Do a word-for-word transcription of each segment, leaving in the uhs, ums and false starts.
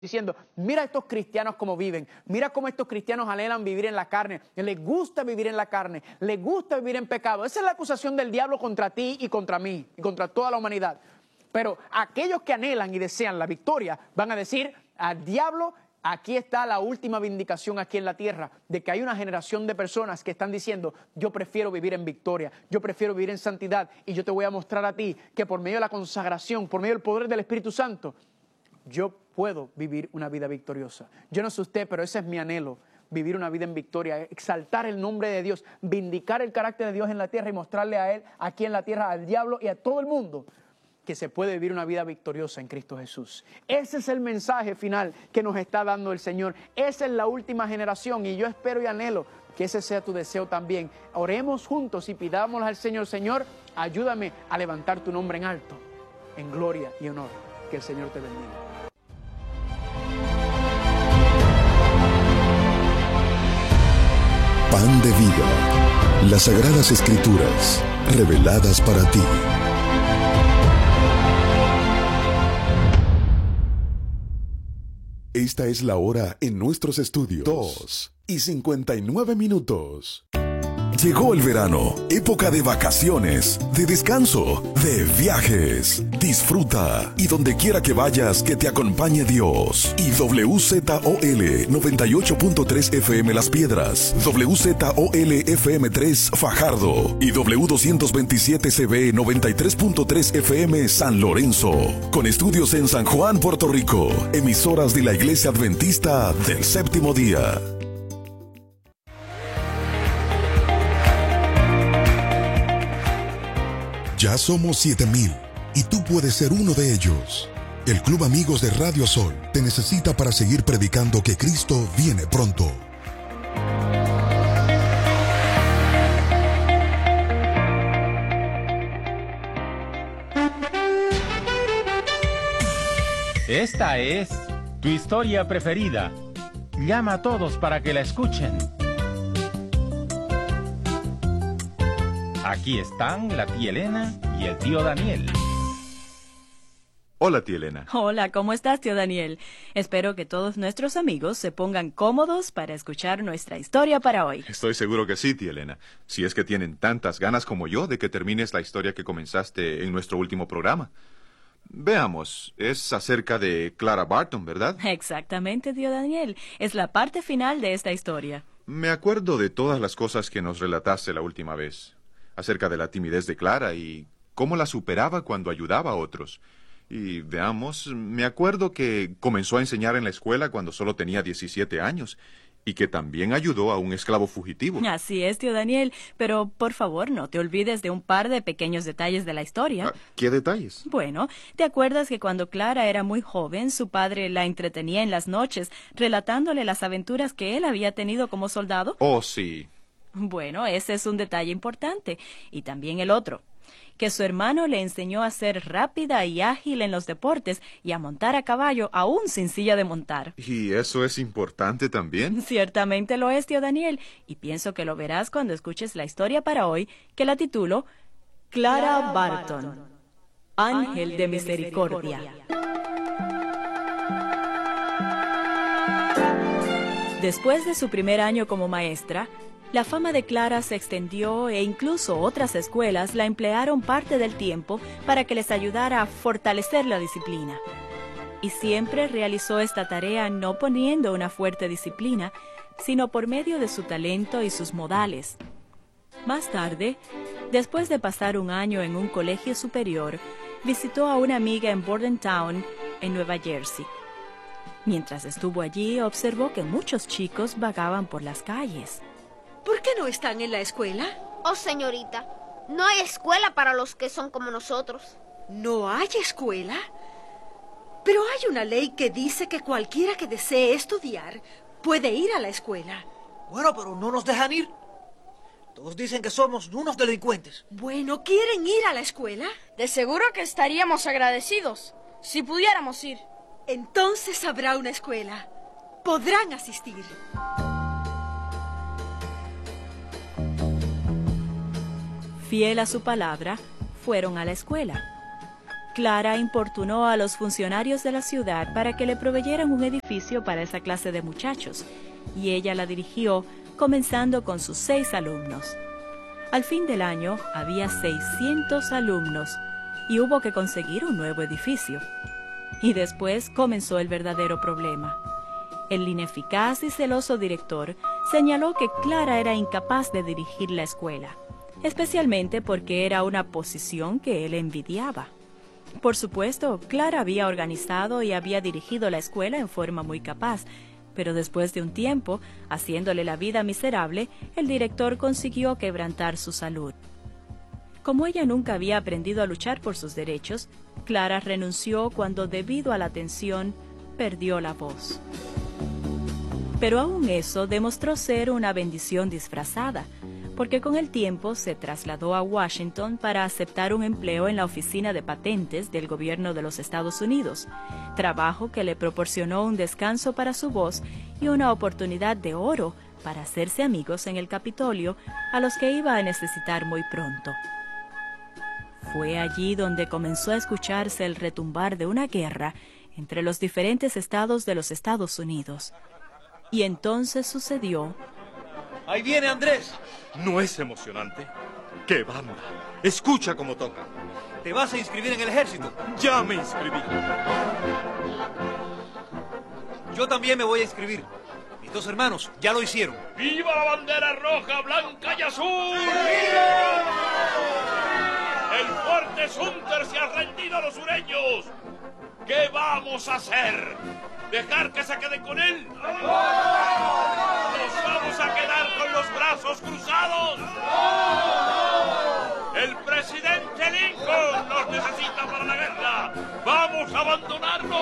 diciendo, mira estos cristianos cómo viven, mira cómo estos cristianos anhelan vivir en la carne, les gusta vivir en la carne, les gusta vivir en pecado. Esa es la acusación del diablo contra ti y contra mí y contra toda la humanidad. Pero aquellos que anhelan y desean la victoria van a decir al diablo, aquí está la última vindicación aquí en la tierra, de que hay una generación de personas que están diciendo, yo prefiero vivir en victoria, yo prefiero vivir en santidad, y yo te voy a mostrar a ti que por medio de la consagración, por medio del poder del Espíritu Santo, yo puedo vivir una vida victoriosa. Yo no sé usted, pero ese es mi anhelo, vivir una vida en victoria, exaltar el nombre de Dios, vindicar el carácter de Dios en la tierra y mostrarle a Él, aquí en la tierra, al diablo y a todo el mundo, que se puede vivir una vida victoriosa en Cristo Jesús. Ese es el mensaje final que nos está dando el Señor. Esa es la última generación y yo espero y anhelo que ese sea tu deseo también. Oremos juntos y pidámosle al Señor, Señor, ayúdame a levantar tu nombre en alto, en gloria y honor. Que el Señor te bendiga. Pan de vida. Las Sagradas Escrituras, reveladas para ti. Esta es la hora en nuestros estudios. Dos y cincuenta y nueve minutos. Llegó el verano, época de vacaciones, de descanso, de viajes. Disfruta y donde quiera que vayas, que te acompañe Dios. Y W Z O L noventa y ocho punto tres F M Las Piedras, W Z O L F M tres Fajardo y W doscientos veintisiete C B noventa y tres punto tres F M San Lorenzo. Con estudios en San Juan, Puerto Rico. Emisoras de la Iglesia Adventista del Séptimo Día. Ya somos siete mil y tú puedes ser uno de ellos. El Club Amigos de Radio Sol te necesita para seguir predicando que Cristo viene pronto. Esta es tu historia preferida. Llama a todos para que la escuchen. Aquí están la tía Elena y el tío Daniel. Hola, tía Elena. Hola, ¿cómo estás, tío Daniel? Espero que todos nuestros amigos se pongan cómodos para escuchar nuestra historia para hoy. Estoy seguro que sí, tía Elena. Si es que tienen tantas ganas como yo de que termines la historia que comenzaste en nuestro último programa. Veamos, es acerca de Clara Barton, ¿verdad? Exactamente, tío Daniel. Es la parte final de esta historia. Me acuerdo de todas las cosas que nos relataste la última vez. Acerca de la timidez de Clara y cómo la superaba cuando ayudaba a otros. Y veamos, me acuerdo que comenzó a enseñar en la escuela cuando solo tenía diecisiete años y que también ayudó a un esclavo fugitivo. Así es, tío Daniel, pero por favor no te olvides de un par de pequeños detalles de la historia. ¿Qué detalles? Bueno, ¿te acuerdas que cuando Clara era muy joven, su padre la entretenía en las noches, relatándole las aventuras que él había tenido como soldado? Oh, sí. Bueno, ese es un detalle importante. Y también el otro, que su hermano le enseñó a ser rápida y ágil en los deportes y a montar a caballo aún sin silla de montar. ¿Y eso es importante también? Ciertamente lo es, tío Daniel, y pienso que lo verás cuando escuches la historia para hoy, que la titulo Clara Barton, Ángel de Misericordia. Después de su primer año como maestra, la fama de Clara se extendió e incluso otras escuelas la emplearon parte del tiempo para que les ayudara a fortalecer la disciplina. Y siempre realizó esta tarea no poniendo una fuerte disciplina, sino por medio de su talento y sus modales. Más tarde, después de pasar un año en un colegio superior, visitó a una amiga en Bordentown, en Nueva Jersey. Mientras estuvo allí, observó que muchos chicos vagaban por las calles. ¿Por qué no están en la escuela? Oh, señorita, no hay escuela para los que son como nosotros. ¿No hay escuela? Pero hay una ley que dice que cualquiera que desee estudiar puede ir a la escuela. Bueno, pero no nos dejan ir. Todos dicen que somos unos delincuentes. Bueno, ¿quieren ir a la escuela? De seguro que estaríamos agradecidos si pudiéramos ir. Entonces habrá una escuela. Podrán asistir. Fiel a su palabra, fueron a la escuela. Clara importunó a los funcionarios de la ciudad para que le proveyeran un edificio para esa clase de muchachos, y ella la dirigió, comenzando con sus seis alumnos. Al fin del año había seiscientos alumnos y hubo que conseguir un nuevo edificio. Y después comenzó el verdadero problema. El ineficaz y celoso director señaló que Clara era incapaz de dirigir la escuela, especialmente porque era una posición que él envidiaba. Por supuesto, Clara había organizado y había dirigido la escuela en forma muy capaz, pero después de un tiempo, haciéndole la vida miserable, el director consiguió quebrantar su salud. Como ella nunca había aprendido a luchar por sus derechos, Clara renunció cuando, debido a la tensión, perdió la voz. Pero aún eso demostró ser una bendición disfrazada, porque con el tiempo se trasladó a Washington para aceptar un empleo en la Oficina de Patentes del Gobierno de los Estados Unidos, trabajo que le proporcionó un descanso para su voz y una oportunidad de oro para hacerse amigos en el Capitolio, a los que iba a necesitar muy pronto. Fue allí donde comenzó a escucharse el retumbar de una guerra entre los diferentes estados de los Estados Unidos. Y entonces sucedió... ¡Ahí viene Andrés! ¿No es emocionante? ¡Qué banda! Escucha cómo toca. ¿Te vas a inscribir en el ejército? Ya me inscribí. Yo también me voy a inscribir. Mis dos hermanos ya lo hicieron. ¡Viva la bandera roja, blanca y azul! ¡El fuerte Sumter se ha rendido a los sureños! ¿Qué vamos a hacer? ¿Dejar que se queden con él? ¿Nos vamos a quedar con los brazos cruzados? El presidente Lincoln nos necesita para la guerra. ¿Vamos a abandonarlo?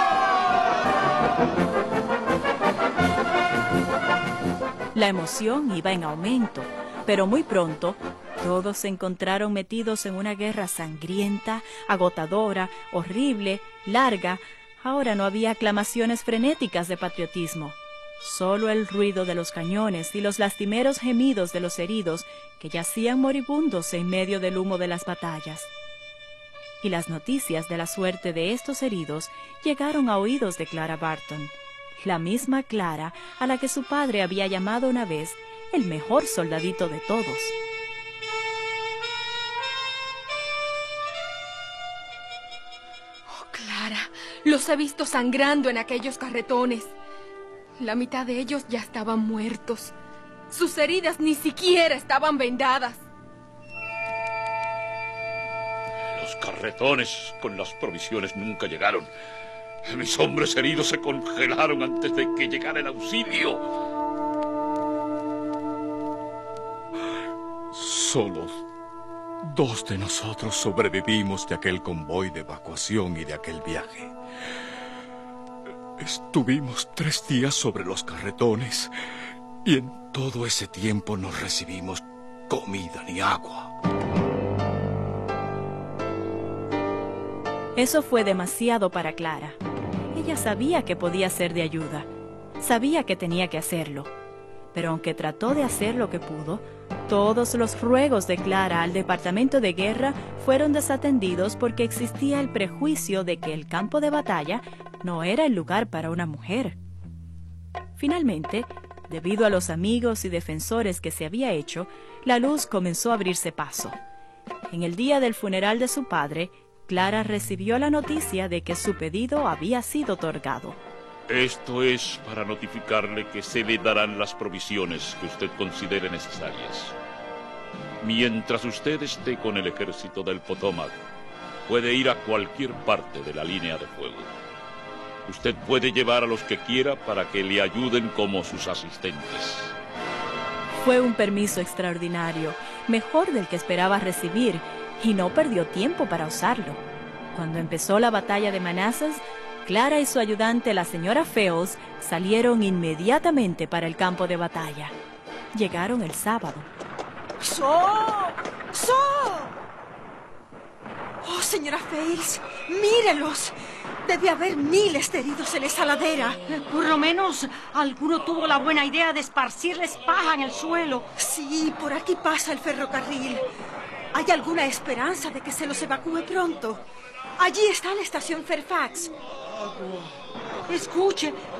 La emoción iba en aumento, pero muy pronto todos se encontraron metidos en una guerra sangrienta, agotadora, horrible, larga. Ahora no había aclamaciones frenéticas de patriotismo, solo el ruido de los cañones y los lastimeros gemidos de los heridos que yacían moribundos en medio del humo de las batallas. Y las noticias de la suerte de estos heridos llegaron a oídos de Clara Barton, la misma Clara a la que su padre había llamado una vez el mejor soldadito de todos. Los he visto sangrando en aquellos carretones. La mitad de ellos ya estaban muertos. Sus heridas ni siquiera estaban vendadas. Los carretones con las provisiones nunca llegaron. Mis hombres heridos se congelaron antes de que llegara el auxilio. Solo dos de nosotros sobrevivimos de aquel convoy de evacuación y de aquel viaje. Estuvimos tres días sobre los carretones y en todo ese tiempo no recibimos comida ni agua. Eso fue demasiado para Clara. Ella sabía que podía ser de ayuda, sabía que tenía que hacerlo, pero aunque trató de hacer lo que pudo, todos los ruegos de Clara al Departamento de Guerra fueron desatendidos porque existía el prejuicio de que el campo de batalla no era el lugar para una mujer. Finalmente, debido a los amigos y defensores que se había hecho, la luz comenzó a abrirse paso. En el día del funeral de su padre, Clara recibió la noticia de que su pedido había sido otorgado. Esto es para notificarle que se le darán las provisiones que usted considere necesarias. Mientras usted esté con el ejército del Potomac, puede ir a cualquier parte de la línea de fuego. Usted puede llevar a los que quiera para que le ayuden como sus asistentes. Fue un permiso extraordinario, mejor del que esperaba recibir, y no perdió tiempo para usarlo. Cuando empezó la batalla de Manassas, Clara y su ayudante, la señora Fales, salieron inmediatamente para el campo de batalla. Llegaron el sábado. ¡So! ¡So! ¡Oh, señora Fales! ¡Mírelos! Debe haber miles de heridos en esa ladera. Por lo menos alguno tuvo la buena idea de esparcirles paja en el suelo. Sí, por aquí pasa el ferrocarril. ¿Hay alguna esperanza de que se los evacúe pronto? Allí está la estación Fairfax. Escuche,